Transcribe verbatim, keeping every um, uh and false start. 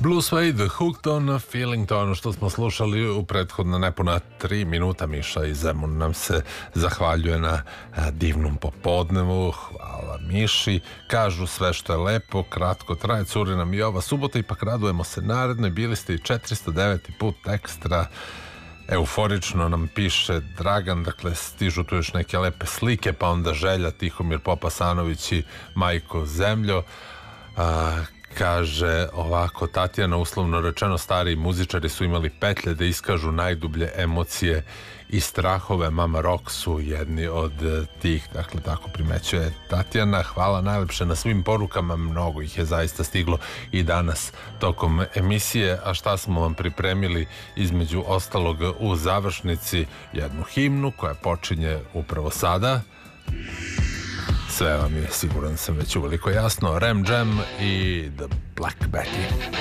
Blue Suede, Hooked on Feeling, to je ono što smo slušali u prethodna nepuna tri minuta. Miša iz Zemun nam se zahvaljuje na divnom popodnevu. Hvala Miši. Kažu sve što je lepo, kratko traje, curi nam i ova subota, ipak radujemo se narednoj. Bili ste i četiristo deveti put ekstra. Euforično nam piše Dragan, dakle stižu tu još neke lepe slike, pa onda Želja, Tihomir Popasanović i Majko Zemljo. A, kaže ovako Tatjana, uslovno rečeno stari muzičari su imali petlje da iskažu najdublje emocije i strahove. Mama Rock su jedni od tih, dakle tako primećuje Tatjana. Hvala najlepše na svim porukama, mnogo ih je zaista stiglo i danas tokom emisije. A šta smo vam pripremili između ostalog u završnici? Jednu himnu koja počinje upravo sada. Sve vam je, siguran sam, već uveliko jasno. Ram Jam i The Black Betty.